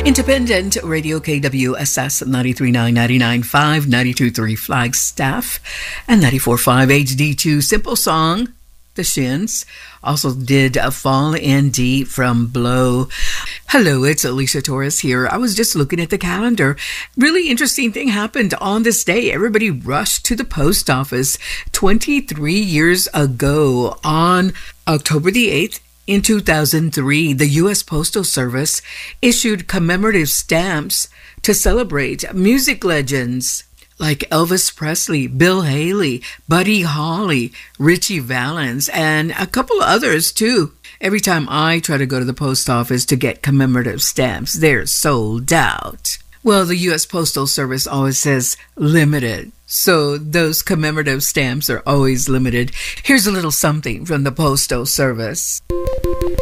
Independent Radio KWSS 93.9, 99.5, 92.3 Flagstaff, and 94.5 HD2 Simple Song, The Shins. Also did Fall in D from Blow. Hello, it's Alicia Torres here. I was just looking at the calendar. Really interesting thing happened on this day. Everybody rushed to the post office 23 years ago on October the 8th. In 2003, the U.S. Postal Service issued commemorative stamps to celebrate music legends like Elvis Presley, Bill Haley, Buddy Holly, Richie Valens, and a couple of others too. Every time I try to go to the post office to get commemorative stamps, they're sold out. Well, the U.S. Postal Service always says limited, so those commemorative stamps are always limited. Here's a little something from the Postal Service.